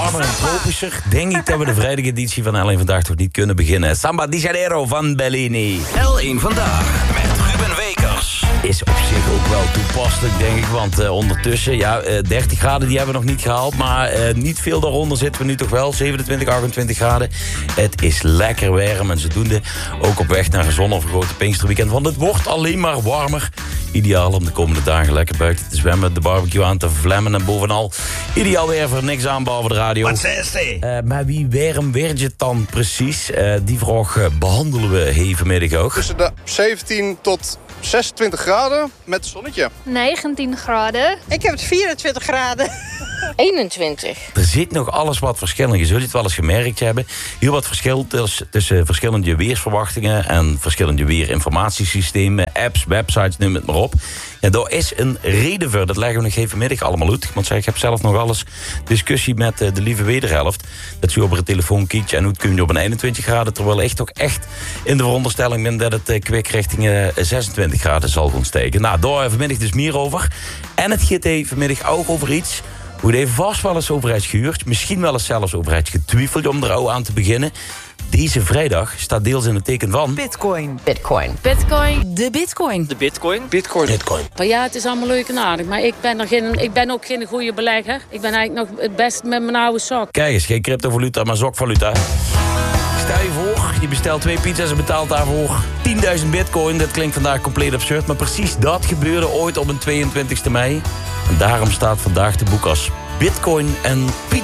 warmer en tropischer, denk ik dat we de vrijdageditie van L1 Vandaag toch niet kunnen beginnen. Samba di Janeiro van Bellini. L1 Vandaag met Ruben Wekers. Is op zich ook wel toepasselijk, denk ik. Want ondertussen, 30 graden die hebben we nog niet gehaald. Maar niet veel daaronder zitten we nu toch wel. 27, 28 graden. Het is lekker warm en zodoende ook op weg naar een zonovergoten Pinksterweekend. Want het wordt alleen maar warmer. Ideaal om de komende dagen lekker buiten te zwemmen, de barbecue aan te vlemmen en bovenal ideaal weer voor niks aan behalve de radio. Wat zei ze? Maar wie warm werd je dan precies? Die vraag behandelen we vanmiddag ook. Tussen de 17 tot 26 graden met zonnetje. 19 graden. Ik heb het 24 graden. 21. Er zit nog alles wat verschil in. Je zult het wel eens gemerkt hebben. Heel wat verschil tussen verschillende weersverwachtingen en verschillende weerinformatiesystemen, apps, websites, noem het maar op. En daar is een reden voor. Dat leggen we nog even middag allemaal uit. Want ik heb zelf nog alles discussie met de lieve wederhelft. Dat je over het telefoon kijkt en hoe kun je op een 21 graden, terwijl ik toch echt in de veronderstelling ben dat het kwik richting 26 graden zal gaan steken. Nou, daar vanmiddag dus meer over. En het gaat vanmiddag ook over iets hoe je vast wel eens over heeft gehuurd. Misschien wel eens zelfs over heeft getwijfeld om er ook aan te beginnen. Deze vrijdag staat deels in het teken van Bitcoin. Bitcoin. Bitcoin. De Bitcoin. De Bitcoin? Bitcoin. Maar ja, het is allemaal leuk en aardig. Maar ik ben ook geen goede belegger. Ik ben eigenlijk nog het best met mijn oude zak. Kijk eens, geen cryptovaluta, maar zokvaluta. Stel je voor, je bestelt 2 pizza's en betaalt daarvoor 10.000 bitcoin. Dat klinkt vandaag compleet absurd, maar precies dat gebeurde ooit op een 22e mei. En daarom staat vandaag de boek als Bitcoin en pizza.